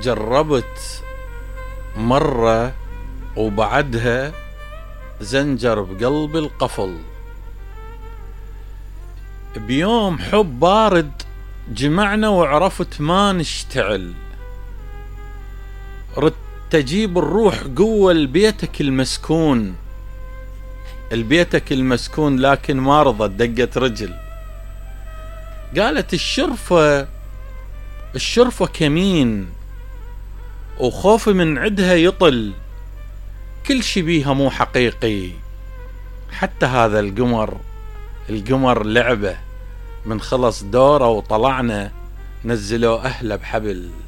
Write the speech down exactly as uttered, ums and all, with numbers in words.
جربت مرة وبعدها زنجر بقلب القفل. بيوم حب بارد جمعنا وعرفت ما نشتعل، ردت تجيب الروح قوة لبيتك المسكون، البيتك المسكون لكن ما رضت دقت رجل. قالت الشرفة الشرفة كمين وخوفي من عدها يطل، كل شي بيها مو حقيقي، حتى هذا القمر القمر لعبة، من خلص دوره وطلعنا نزلوا أهله بحبل.